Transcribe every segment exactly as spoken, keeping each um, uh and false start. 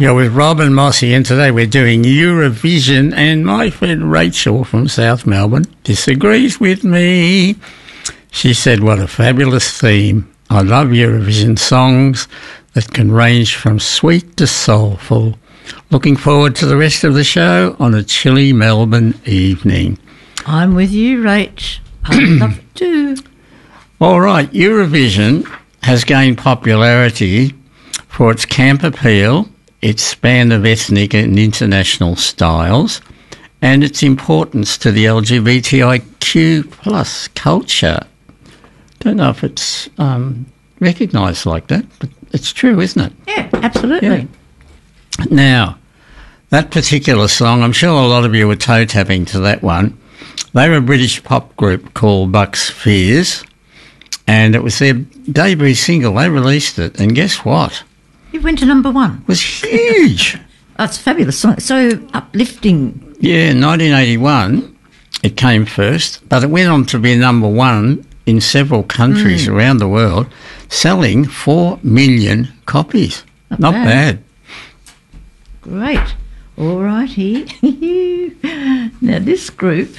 You're with Rob and Mossy, and today we're doing Eurovision, and my friend Rachel from South Melbourne disagrees with me. She said, what a fabulous theme. I love Eurovision songs that can range from sweet to soulful. Looking forward to the rest of the show on a chilly Melbourne evening. I'm with you, Rach. I love it too. All right, Eurovision has gained popularity for its camp appeal, its span of ethnic and international styles, and its importance to the L G B T I Q plus culture. Don't know if it's um, recognised like that, but it's true, isn't it? Yeah, absolutely. Yeah. Now, that particular song, I'm sure a lot of you were toe-tapping to that one. They were a British pop group called Bucks Fizz, and it was their debut single. They released it, and guess what? It went to number one. It was huge. Oh, it's a fabulous song. It's so uplifting. Yeah, in nineteen eighty-one, it came first, but it went on to be number one in several countries mm. around the world, selling four million copies. Not, Not bad. bad. Great. All righty. Now, this group,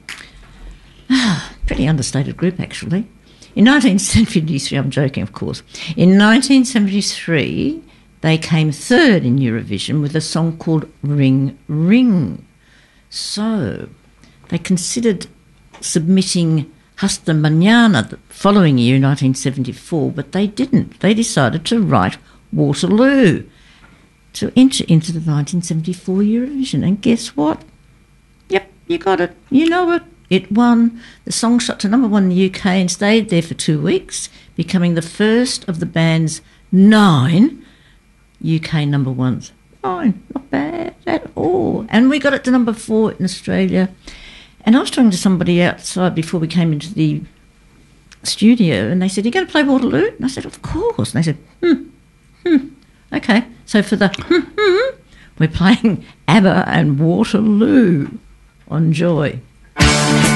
pretty understated group, actually. In nineteen seventy-three, I'm joking, of course. In nineteen seventy-three, they came third in Eurovision with a song called Ring Ring. So they considered submitting Hasta Mañana the following year, in nineteen seventy-four, but they didn't. They decided to write Waterloo to enter into the nineteen seventy-four Eurovision. And guess what? Yep, you got it. You know it. It won. The song shot to number one in the U K and stayed there for two weeks, becoming the first of the band's nine U K number ones. Nine, not bad at all. And we got it to number four in Australia. And I was talking to somebody outside before we came into the studio, and they said, "Are you going to play Waterloo?" And I said, "Of course." And they said, hmm, hmm, okay. So for the hmm, hmm, we're playing ABBA and Waterloo on Joy.